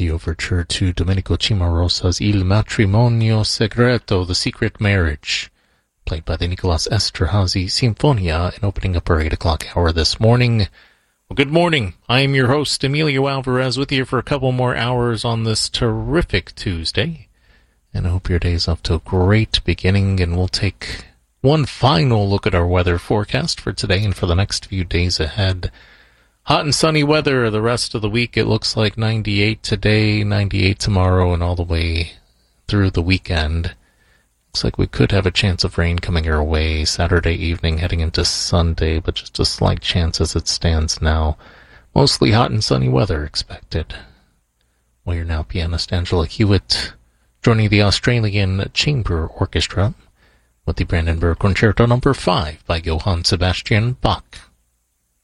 the overture to Domenico Cimarosa's Il Matrimonio Segreto, The Secret Marriage, played by the Nicolas Esterhazy Sinfonia, and opening up our 8 o'clock hour this morning. Well, good morning. I am your host, Emilio Alvarez, with you for a couple more hours on this terrific Tuesday. And I hope your day is off to a great beginning, and we'll take one final look at our weather forecast for today and for the next few days ahead. Hot and sunny weather the rest of the week. It looks like 98 today, 98 tomorrow, and all the way through the weekend. Looks like we could have a chance of rain coming our way Saturday evening heading into Sunday, but just a slight chance as it stands now. Mostly hot and sunny weather expected. Well, you're now pianist Angela Hewitt, joining the Australian Chamber Orchestra with the Brandenburg Concerto No. 5 by Johann Sebastian Bach.